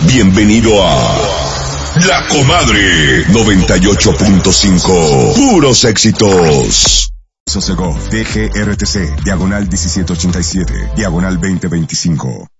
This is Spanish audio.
Bienvenido a La Comadre 98.5. Puros éxitos. Sosegov, DGRTC, diagonal 1787, diagonal 2025.